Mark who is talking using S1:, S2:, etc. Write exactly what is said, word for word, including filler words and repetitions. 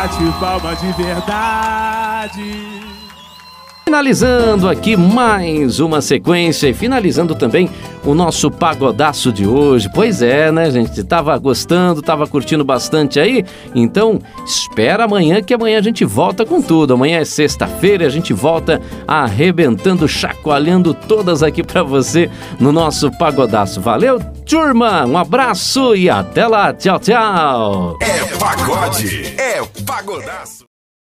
S1: bate palma de verdade.
S2: Finalizando aqui mais uma sequência e finalizando também o nosso pagodaço de hoje. Pois é, né, gente? Tava gostando, tava curtindo bastante aí? Então, espera amanhã que amanhã a gente volta com tudo. Amanhã é sexta-feira e a gente volta arrebentando, chacoalhando todas aqui pra você no nosso pagodaço. Valeu, turma! Um abraço e até lá. Tchau, tchau!
S3: É pagode, é pagodaço.